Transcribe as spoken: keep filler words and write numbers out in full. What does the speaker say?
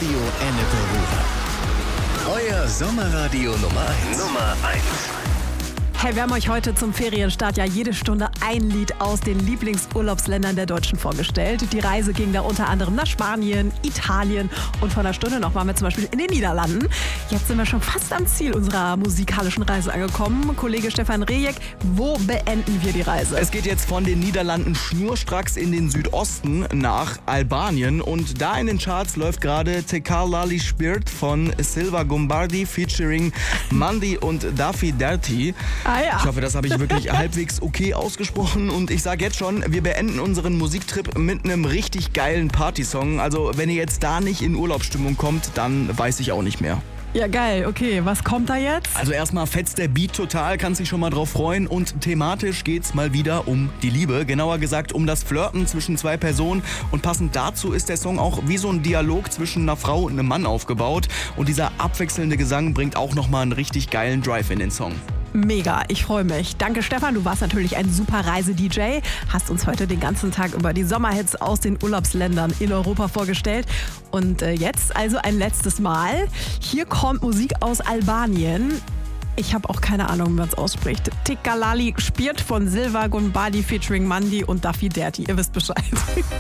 Radio Ennepe Ruhr. Euer Sommerradio Nummer eins. Nummer eins. Hey, wir haben euch heute zum Ferienstart ja jede Stunde ein Lied aus den Lieblingsurlaubsländern der Deutschen vorgestellt. Die Reise ging da unter anderem nach Spanien, Italien und vor einer Stunde noch waren wir zum Beispiel in den Niederlanden. Jetzt sind wir schon fast am Ziel unserer musikalischen Reise angekommen. Kollege Stefan Rejek, wo beenden wir die Reise? Es geht jetzt von den Niederlanden schnurstracks in den Südosten nach Albanien und da in den Charts läuft gerade Tekar Lali Spirit von Silva Gombardi featuring Mandy und Daffy Dirty. Ah, ja. Ich hoffe, das habe ich wirklich halbwegs okay ausgesprochen und ich sage jetzt schon, wir beenden unseren Musiktrip mit einem richtig geilen Partysong. Also wenn ihr jetzt da nicht in Urlaubsstimmung kommt, dann weiß ich auch nicht mehr. Ja, geil. Okay, was kommt da jetzt? Also erstmal fetzt der Beat total, kannst dich schon mal drauf freuen und thematisch geht's mal wieder um die Liebe, genauer gesagt um das Flirten zwischen zwei Personen und passend dazu ist der Song auch wie so ein Dialog zwischen einer Frau und einem Mann aufgebaut und dieser abwechselnde Gesang bringt auch nochmal einen richtig geilen Drive in den Song. Mega, ich freue mich. Danke Stefan, du warst natürlich ein super Reise-D J, hast uns heute den ganzen Tag über die Sommerhits aus den Urlaubsländern in Europa vorgestellt. Und äh, jetzt also ein letztes Mal. Hier kommt Musik aus Albanien. Ich habe auch keine Ahnung, wie man es ausspricht. Tekar Lali Spirit von Silva Gombardi featuring Mandy und Daffy Dirty. Ihr wisst Bescheid.